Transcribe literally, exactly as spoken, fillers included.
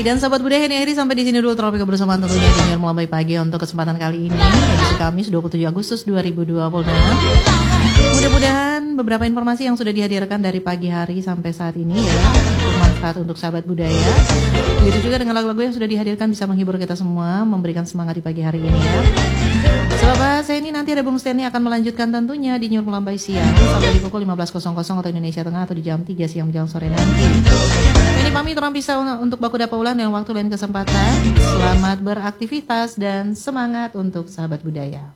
dan sahabat budaya ini akhiri sampai di sini dulu topik kebersamaan tentunya di Nyur Melambai Pagi untuk kesempatan kali ini edisi Kamis dua puluh tujuh Agustus dua ribu dua puluh enam. Mudah-mudahan beberapa informasi yang sudah dihadirkan dari pagi hari sampai saat ini ya bermanfaat untuk sahabat budaya. Begitu juga dengan lagu-lagu yang sudah dihadirkan bisa menghibur kita semua, memberikan semangat di pagi hari ini ya. Sahabat saya ini nanti ada Bung Steny akan melanjutkan tentunya di Nyur Melambai siang sampai di pukul lima belas waktu Indonesia Tengah atau di jam tiga siang menjelang sore nanti. Ini pamit orang pisau untuk baku dapaulan dan waktu lain kesempatan. Selamat beraktivitas dan semangat untuk sahabat budaya.